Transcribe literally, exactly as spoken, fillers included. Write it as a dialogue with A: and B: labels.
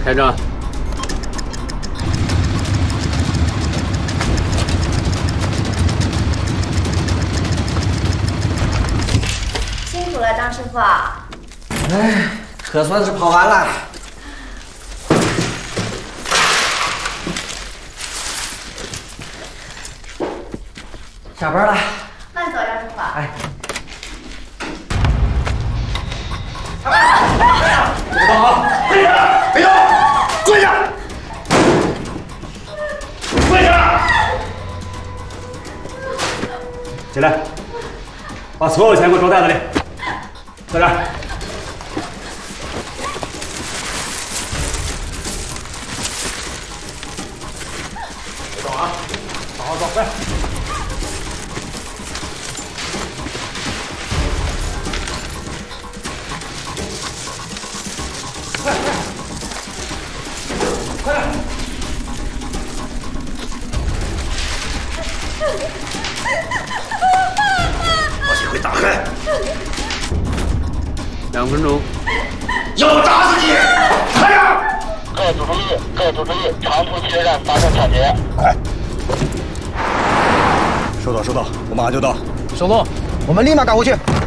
A: 开张。
B: 辛苦了，张师傅。
C: 哎，可算是跑完了。下班了。
B: 慢走，张师傅。
C: 哎。
D: 别动啊！跪下！别动！跪下！跪下！起来，把所有钱给我装袋子里。快点！别动啊！好好走，快！ 快快，快点！我学会打开。
A: 两分钟。
D: 要我打死你！快点！
E: 各组注意，各组注意，长途汽车站发生抢劫。
D: 快！收到，收到，我马上就到。
C: 收到，我们立马赶过去。